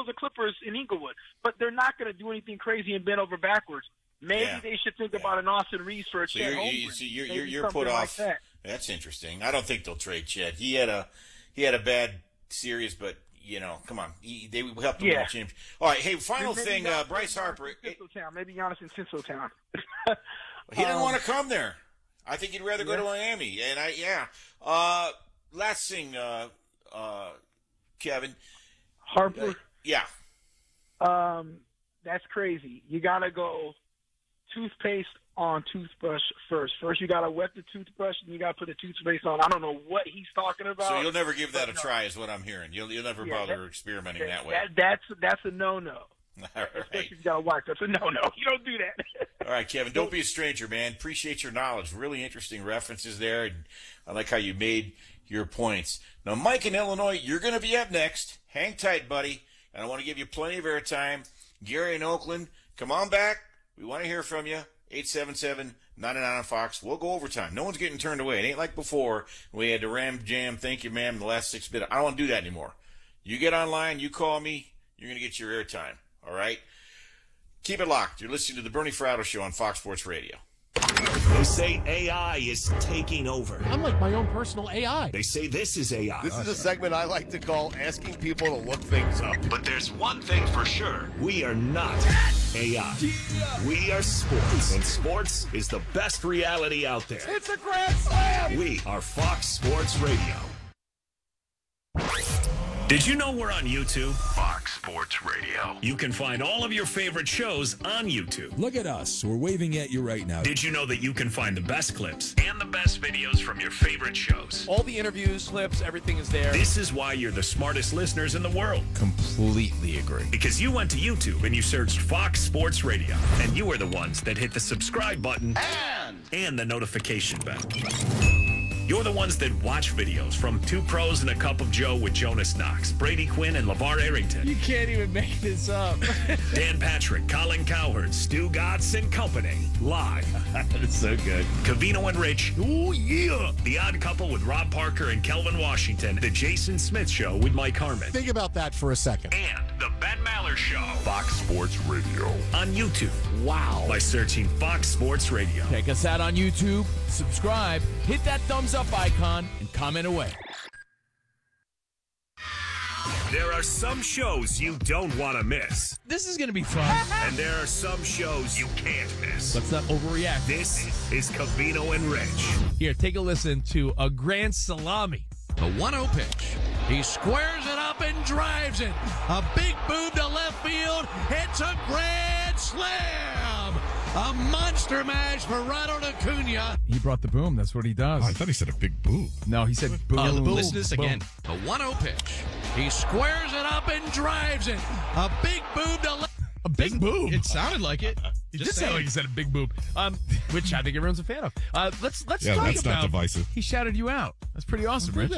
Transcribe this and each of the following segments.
the Clippers in Inglewood. But they're not going to do anything crazy and bend over backwards. Maybe they should think about an Austin Reeves for a Chet Holmgren. So you're put off. Like that's interesting. I don't think they'll trade Chet. He had a bad series, but come on, they helped him win a championship. All right, hey, final thing, Bryce Harper. Maybe Giannis in Tinseltown. He didn't want to come there. I think he'd rather go to Miami. And last thing, Kevin Harper. That's crazy. You gotta go toothpaste on toothbrush first. First, you gotta wet the toothbrush, and you gotta put the toothpaste on. I don't know what he's talking about. So you'll never give that a try, is what I'm hearing. You'll never bother experimenting that way. That's a no-no. All right. Especially if you got a wife. That's a no-no. You don't do that. All right, Kevin, don't be a stranger, man. Appreciate your knowledge. Really interesting references there, and I like how you made your points. Now, Mike in Illinois, you're going to be up next. Hang tight, buddy. And I want to give you plenty of airtime. Gary in Oakland, come on back. We want to hear from you. 877-99 on Fox. We'll go overtime. No one's getting turned away. It ain't like before. We had to ram jam, thank you, ma'am, in the last 6 minutes. I don't want to do that anymore. You get online, you call me, you're going to get your airtime. All right? Keep it locked. You're listening to the Bernie Fratto Show on Fox Sports Radio. They say AI is taking over. I'm like my own personal AI. They say this is AI. This is a segment I like to call asking people to look things up. But there's one thing for sure. We are not AI. We are sports. And sports is the best reality out there. It's a grand slam! We are Fox Sports Radio. Did you know we're on YouTube? Fox Sports Radio. You can find all of your favorite shows on YouTube. Look at us. We're waving at you right now. Did you know that you can find the best clips and the best videos from your favorite shows? All the interviews, clips, everything is there. This is why you're the smartest listeners in the world. Completely agree. Because you went to YouTube and you searched Fox Sports Radio. And you are the ones that hit the subscribe button and the notification bell. You're the ones that watch videos from Two Pros and a Cup of Joe with Jonas Knox, Brady Quinn, and LeVar Arrington. You can't even make this up. Dan Patrick, Colin Cowherd, Stu Gatz and Company. Live. That's so good. Covino and Rich. Oh, yeah. The Odd Couple with Rob Parker and Kelvin Washington. The Jason Smith Show with Mike Harmon. Think about that for a second. And the Ben Maller Show. Fox Sports Radio. On YouTube. Wow. By searching Fox Sports Radio. Check us out on YouTube. Subscribe. Hit that thumbs up icon and comment away. There are some shows you don't want to miss. This is going to be fun. And there are some shows you can't miss. Let's not overreact. This is Covino and Rich. Here, take a listen to a grand salami. The 1-0 pitch. He squares it up and drives it. A big boom to left field. It's a grand slam. A monster mash for Ronald Acuna. He brought the boom. That's what he does. Oh, I thought he said a big boob. No, he said boom. Listen to this again. The 1-0 pitch. He squares it up and drives it. A big boom to left. A big boob. It sounded like it. It did sound like he said a big boob, which I think everyone's a fan of. Let's talk that's about. Not divisive. He shouted you out. That's pretty awesome, Rich.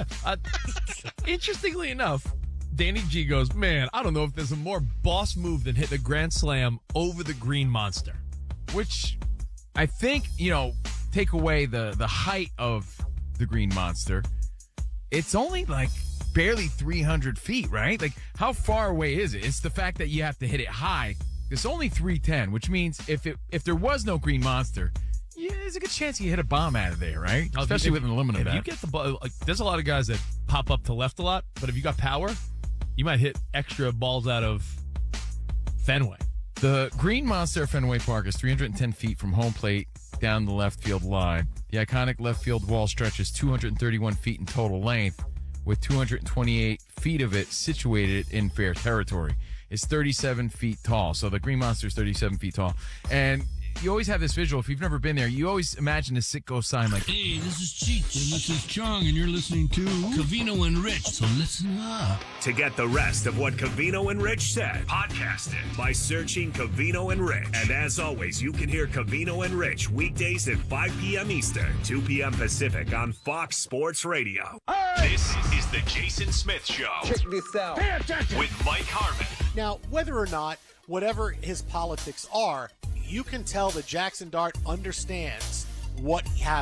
Interestingly enough, Danny G goes, man, I don't know if there's a more boss move than hitting a grand slam over the Green Monster, which I think, take away the height of the Green Monster. It's only like barely 300 feet, right? Like, how far away is it? It's the fact that you have to hit it high. It's only 310, which means if there was no Green Monster, there's a good chance you hit a bomb out of there, right? Especially with an aluminum bat. If you get the ball, there's a lot of guys that pop up to left a lot, but if you got power, you might hit extra balls out of Fenway. The Green Monster at Fenway Park is 310 feet from home plate down the left field line. The iconic left field wall stretches 231 feet in total length, with 228 feet of it situated in fair territory. It's 37 feet tall, so the Green Monster is 37 feet tall. And you always have this visual. If you've never been there, you always imagine a Sitco sign like, hey, this is Cheech, and this is Chong, and you're listening to Covino and Rich, so listen up. To get the rest of what Covino and Rich said, podcast it by searching Covino and Rich. And as always, you can hear Covino and Rich weekdays at 5 p.m. Eastern, 2 p.m. Pacific on Fox Sports Radio. This is the Jason Smith Show. Check this out. With Mike Harmon. Now, whether or not, whatever his politics are, you can tell that Jackson Dart understands what happened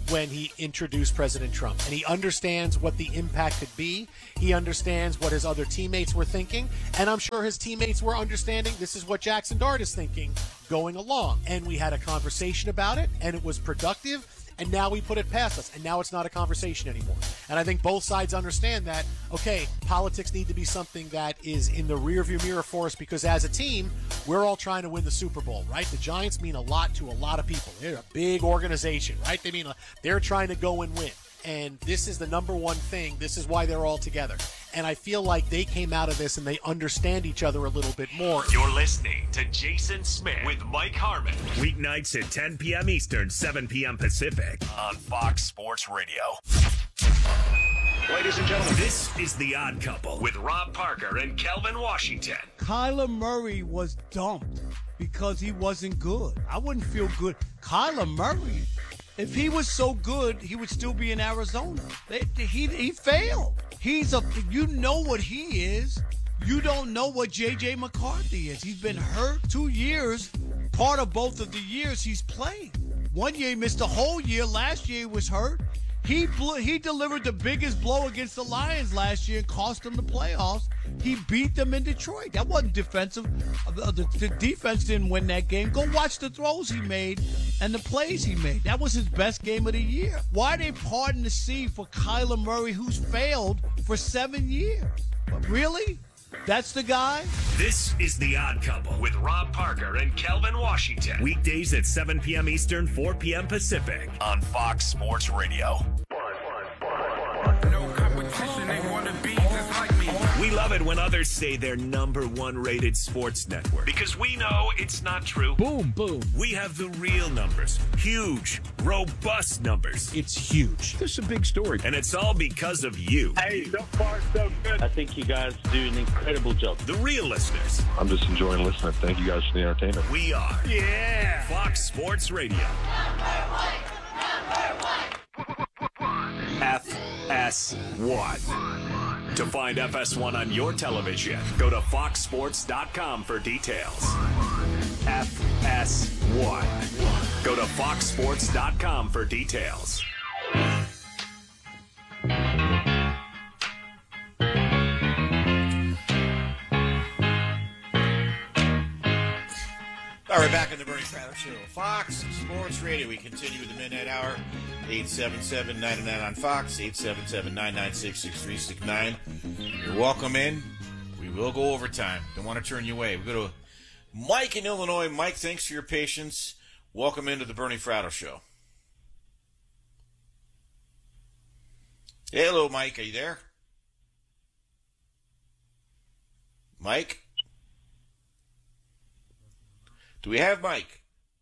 when he introduced President Trump. And he understands what the impact could be. He understands what his other teammates were thinking. And I'm sure his teammates were understanding this is what Jackson Dart is thinking going along. And we had a conversation about it, and it was productive. And now we put it past us, and now it's not a conversation anymore. And I think both sides understand that, okay, politics need to be something that is in the rearview mirror for us, because as a team, we're all trying to win the Super Bowl, right? The Giants mean a lot to a lot of people. They're a big organization, right? They're trying to go and win. And this is the number one thing. This is why they're all together. And I feel like they came out of this and they understand each other a little bit more. You're listening to Jason Smith with Mike Harmon. Weeknights at 10 p.m. Eastern, 7 p.m. Pacific on Fox Sports Radio. Ladies and gentlemen, this is The Odd Couple with Rob Parker and Kelvin Washington. Kyler Murray was dumped because he wasn't good. I wouldn't feel good. Kyler Murray, if he was so good, he would still be in Arizona. He failed. You know what he is. You don't know what J.J. McCarthy is. He's been hurt 2 years. Part of both of the years he's played. 1 year he missed the whole year. Last year he was hurt. He delivered the biggest blow against the Lions last year and cost them the playoffs. He beat them in Detroit. That wasn't defensive. The defense didn't win that game. Go watch the throws he made and the plays he made. That was his best game of the year. Why are they parting the sea for Kyler Murray, who's failed for 7 years? But really? That's the guy? This is The Odd Couple with Rob Parker and Kelvin Washington. Weekdays at 7 p.m. Eastern, 4 p.m. Pacific on Fox Sports Radio. No competition, they want to be just like me. We love it when others say they're number one rated sports network, because we know it's not true. Boom, boom. We have the real numbers. Huge, robust numbers. It's huge. This is a big story. And it's all because of you. Hey, so far, so good. I think you guys do an incredible job. The real listeners. I'm just enjoying listening. Thank you guys for the entertainment. We are. Yeah. Fox Sports Radio. FS1. To find FS1 on your television, go to foxsports.com for details. FS1. Go to foxsports.com for details. All right, back in the Bernie Fratto Show. Fox Sports Radio. We continue with the Midnight Hour. 877-99 on Fox. 877-996-6369. You're welcome in. We will go overtime. Don't want to turn you away. We go to Mike in Illinois. Mike, thanks for your patience. Welcome into the Bernie Fratto Show. Hey, hello, Mike. Are you there? Mike? Do we have Mike?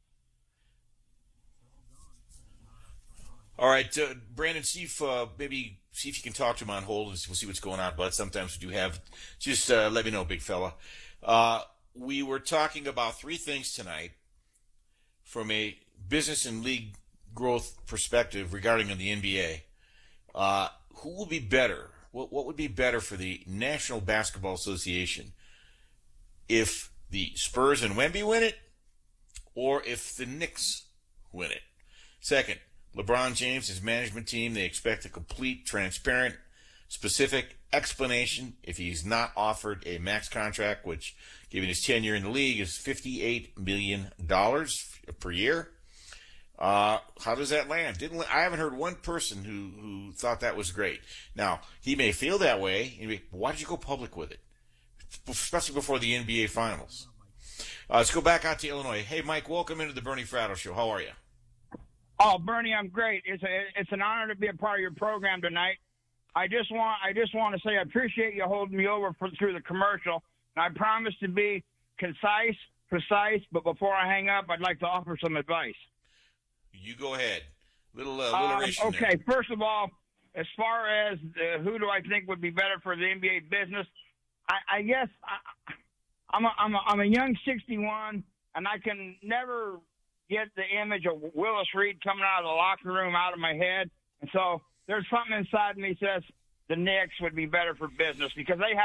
All right, Brandon, maybe see if you can talk to him on hold, and we'll see what's going on. But sometimes we do have. Just let me know, big fella. We were talking about three things tonight from a business and league growth perspective regarding the NBA. Who will be better? What would be better for the National Basketball Association if the Spurs and Wemby win it, or if the Knicks win it? Second, LeBron James, his management team, they expect a complete, transparent, specific explanation if he's not offered a max contract, which, given his tenure in the league, is $58 million per year. How does that land? I haven't heard one person who thought that was great. Now, he may feel that way. Why did you go public with it? Especially before the NBA Finals. Let's go back out to Illinois. Hey, Mike, welcome into the Bernie Fratto Show. How are you? Oh, Bernie, I'm great. It's an honor to be a part of your program tonight. I just want to say I appreciate you holding me over through the commercial. And I promise to be concise, precise, but before I hang up, I'd like to offer some advice. You go ahead. Little alliteration okay, there. First of all, as far as who do I think would be better for the NBA business, I guess I'm a young 61, and I can never get the image of Willis Reed coming out of the locker room out of my head. And so there's something inside me that says the Knicks would be better for business because they have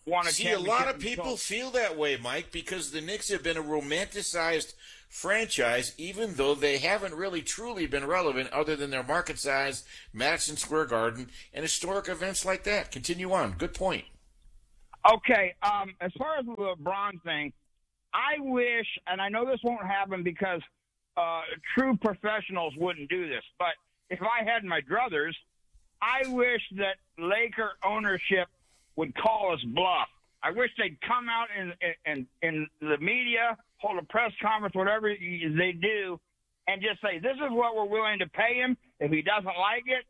won a See, a championship. lot of people feel that way, Mike, because the Knicks have been a romanticized franchise, even though they haven't really truly been relevant other than their market size, Madison Square Garden, and historic events like that. Continue on. Good point. Okay, as far as the LeBron thing, I wish, and I know this won't happen because true professionals wouldn't do this, but if I had my druthers, I wish that Laker ownership would call us bluff. I wish they'd come out in the media, hold a press conference, whatever they do, and just say, this is what we're willing to pay him. If he doesn't like it,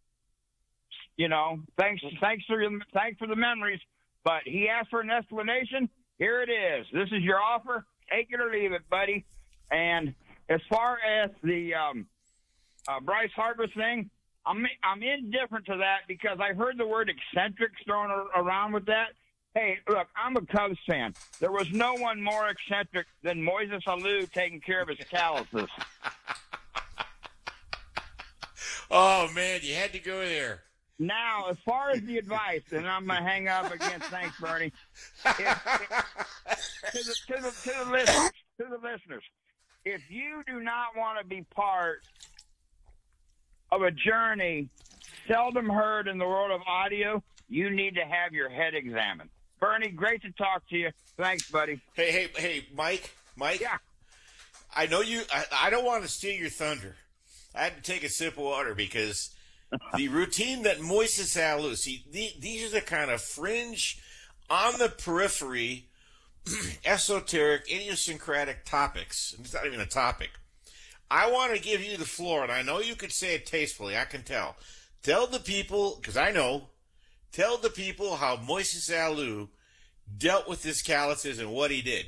thanks for the memories. But he asked for an explanation. Here it is. This is your offer. Take it or leave it, buddy. And as far as the Bryce Harper thing, I'm indifferent to that because I heard the word eccentric thrown around with that. Hey, look, I'm a Cubs fan. There was no one more eccentric than Moises Alou taking care of his calluses. Oh, man, you had to go there. Now, as far as the advice, and I'm going to hang up again. Thanks, Bernie. To the listeners, if you do not want to be part of a journey seldom heard in the world of audio, you need to have your head examined. Bernie, great to talk to you. Thanks, buddy. Hey, Mike. Yeah. I know you. I don't want to steal your thunder. I had to take a sip of water because the routine that Moises Alou, these are the kind of fringe, on the periphery, esoteric, idiosyncratic topics. It's not even a topic. I want to give you the floor, and I know you could say it tastefully. I can tell. Tell the people, because I know, tell the people how Moises Alou dealt with his calluses and what he did.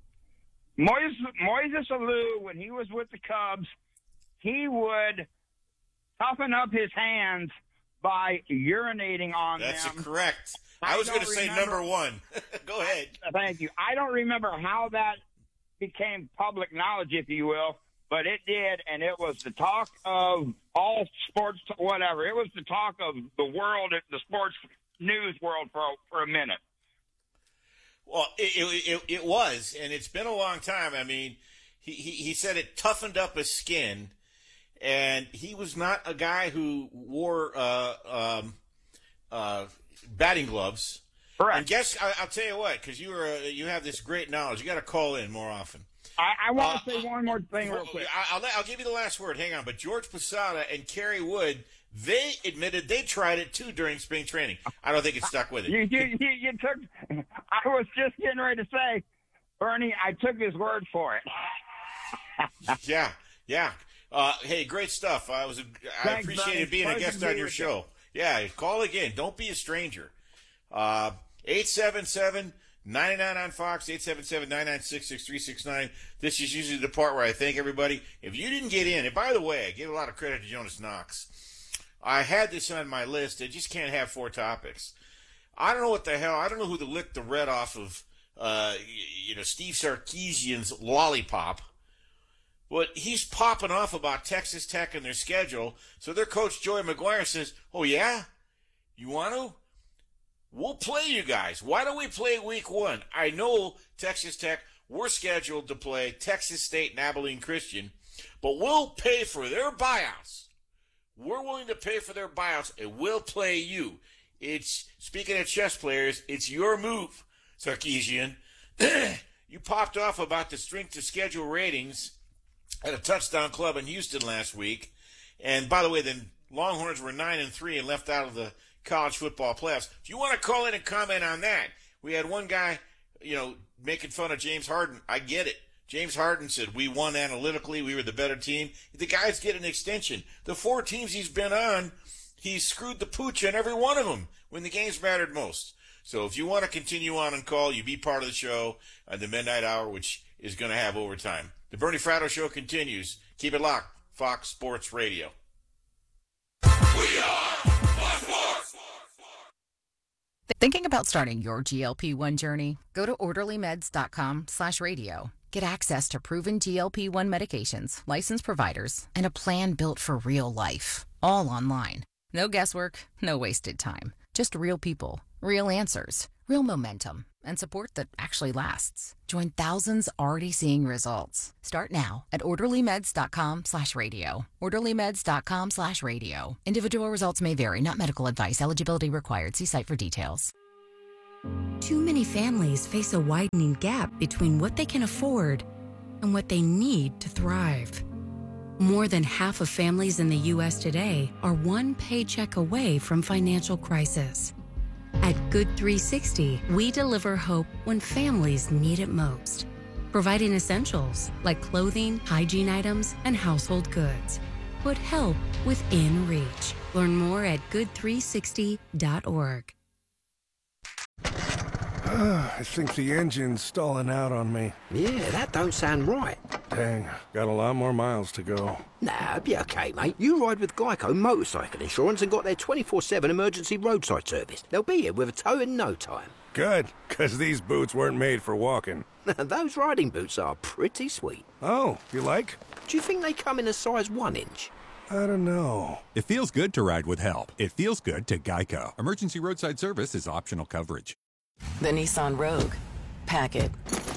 Moises Alou, when he was with the Cubs, he would toughen up his hands by urinating on them. That's correct. I was going to say number one. Go ahead. Thank you. I don't remember how that became public knowledge, if you will, but it did, and it was the talk of all sports, whatever. It was the talk of the world, the sports news world for a minute. Well, it was, and it's been a long time. I mean, he said it toughened up his skin, and he was not a guy who wore batting gloves. Correct. And I'll tell you what, because you have this great knowledge. You got to call in more often. I want to say one more thing real quick. I'll give you the last word. Hang on. But George Posada and Kerry Wood, they admitted they tried it too during spring training. I don't think it stuck with it. You took. I was just getting ready to say, Bernie, I took his word for it. Yeah. Hey, great stuff. I appreciated being a guest on your show. Yeah, call again. Don't be a stranger. 877-99 on Fox, 877-996-6369. This is usually the part where I thank everybody. If you didn't get in, and by the way, I give a lot of credit to Jonas Knox. I had this on my list. I just can't have 4 topics. I don't know what the hell. I don't know who to lick the red off of, Steve Sarkisian's lollipop. But he's popping off about Texas Tech and their schedule. So their coach, Joey McGuire, says, oh, yeah? You want to? We'll play you guys. Why don't we play week 1? I know Texas Tech, we're scheduled to play Texas State and Abilene Christian, but we'll pay for their buyouts. We're willing to pay for their buyouts, and we'll play you. Speaking of chess players, it's your move, Sarkisian. You popped off about the strength of schedule ratings at a touchdown club in Houston last week. And by the way, the Longhorns were 9-3 and left out of the college football playoffs. If you want to call in and comment on that, we had one guy, making fun of James Harden. I get it. James Harden said, we won analytically. We were the better team. The guy's getting an extension. The 4 teams he's been on, he's screwed the pooch on every one of them when the games mattered most. So if you want to continue on and call, you be part of the show at the midnight hour, which is going to have overtime. The Bernie Fratto Show continues. Keep it locked. Fox Sports Radio. We are Fox Sports. Thinking about starting your GLP-1 journey? Go to orderlymeds.com/radio. Get access to proven GLP-1 medications, licensed providers, and a plan built for real life. All online. No guesswork, no wasted time. Just real people, real answers, Real momentum and support that actually lasts. Join thousands already seeing results. Start now at orderlymeds.com/radio. orderlymeds.com/radio. Individual results may vary, not medical advice. Eligibility required. See site for details. Too many families face a widening gap between what they can afford and what they need to thrive. More than half of families in the U.S. today are one paycheck away from financial crisis. At Good 360, we deliver hope when families need it most, providing essentials like clothing, hygiene items, and household goods. Put help within reach. Learn more at good360.org. I think the engine's stalling out on me. Yeah, that don't sound right. Dang, got a lot more miles to go. Nah, be okay, mate. You ride with Geico Motorcycle Insurance and got their 24/7 emergency roadside service. They'll be here with a tow in no time. Good, because these boots weren't made for walking. Those riding boots are pretty sweet. Oh, you like? Do you think they come in a size 1 inch? I don't know. It feels good to ride with help. It feels good to Geico. Emergency roadside service is optional coverage. The Nissan Rogue. Pack it.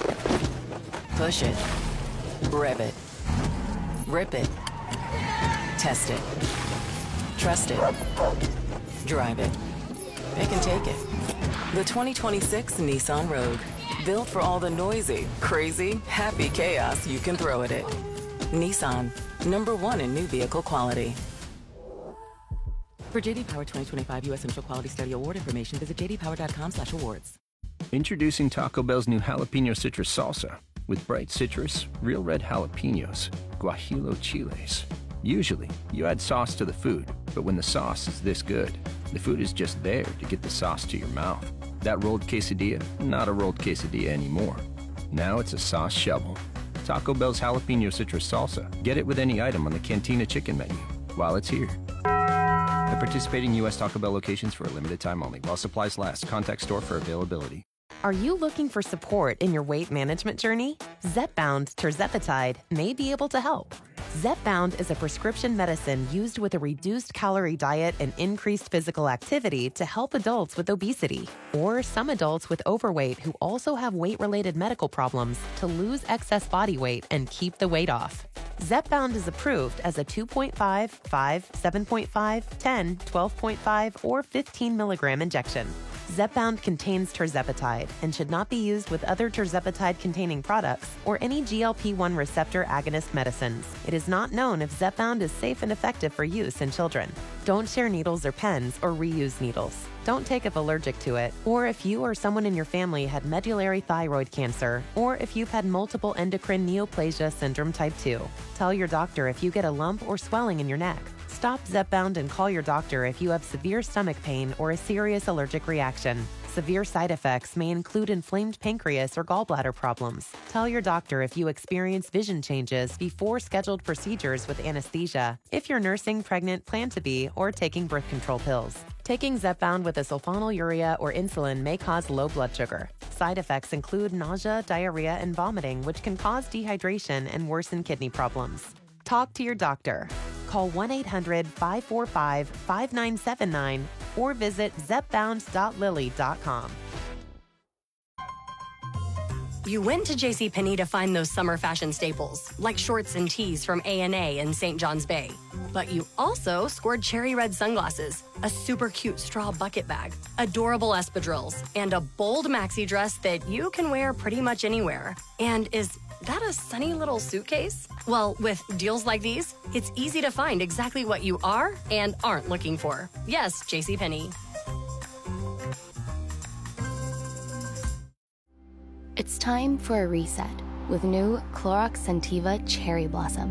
Push it. Rev it. Rip it. Test it. Trust it. Drive it. It can take it. The 2026 Nissan Rogue. Built for all the noisy, crazy, happy chaos you can throw at it. Nissan. #1 in new vehicle quality. For JD Power 2025 U.S. Central Quality Study Award information, visit jdpower.com/awards. Introducing Taco Bell's new Jalapeno Citrus Salsa. With bright citrus, real red jalapenos, guajillo chiles. Usually, you add sauce to the food, but when the sauce is this good, the food is just there to get the sauce to your mouth. That rolled quesadilla, not a rolled quesadilla anymore. Now it's a sauce shovel. Taco Bell's Jalapeno Citrus Salsa. Get it with any item on the Cantina Chicken menu while it's here. At participating U.S. Taco Bell locations for a limited time only. While supplies last. Contact store for availability. Are you looking for support in your weight management journey? Zepbound tirzepatide may be able to help. Zepbound is a prescription medicine used with a reduced calorie diet and increased physical activity to help adults with obesity or some adults with overweight who also have weight-related medical problems to lose excess body weight and keep the weight off. Zepbound is approved as a 2.5, 5, 7.5, 10, 12.5, or 15 milligram injection. Zepbound contains tirzepatide and should not be used with other tirzepatide-containing products or any GLP-1 receptor agonist medicines. It is not known if Zepbound is safe and effective for use in children. Don't share needles or pens or reuse needles. Don't take if allergic to it, or if you or someone in your family had medullary thyroid cancer, or if you've had multiple endocrine neoplasia syndrome type 2. Tell your doctor if you get a lump or swelling in your neck. Stop Zepbound and call your doctor if you have severe stomach pain or a serious allergic reaction. Severe side effects may include inflamed pancreas or gallbladder problems. Tell your doctor if you experience vision changes before scheduled procedures with anesthesia, if you're nursing, pregnant, plan to be, or taking birth control pills. Taking Zepbound with a sulfonylurea or insulin may cause low blood sugar. Side effects include nausea, diarrhea, and vomiting, which can cause dehydration and worsen kidney problems. Talk to your doctor. Call 1-800-545-5979 or visit zepbound.lily.com. You went to JCPenney to find those summer fashion staples, like shorts and tees from A&A and St. John's Bay. But you also scored cherry red sunglasses, a super cute straw bucket bag, adorable espadrilles, and a bold maxi dress that you can wear pretty much anywhere. And is that a sunny little suitcase? Well, with deals like these, it's easy to find exactly what you are and aren't looking for. Yes, JCPenney. It's time for a reset with new Clorox Scentiva Cherry Blossom.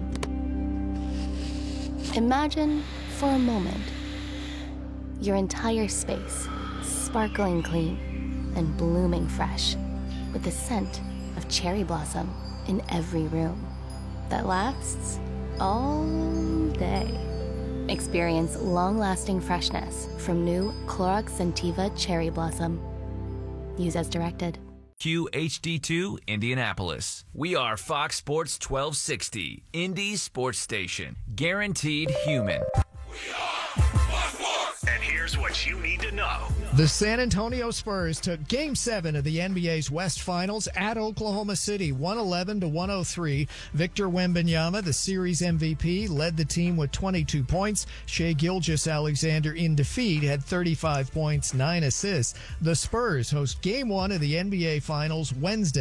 Imagine, for a moment, your entire space sparkling clean and blooming fresh with the scent of cherry blossom in every room that lasts all day. Experience long-lasting freshness from new Clorox Scentiva Cherry Blossom. Use as directed. QHD2 Indianapolis. We are Fox Sports 1260, Indy Sports Station. Guaranteed human. We are Fox Sports. And here's what you need to know. The San Antonio Spurs took Game 7 of the NBA's West Finals at Oklahoma City, 111-103. Victor Wembanyama, the series MVP, led the team with 22 points. Shai Gilgeous-Alexander, in defeat, had 35 points, 9 assists. The Spurs host Game 1 of the NBA Finals Wednesday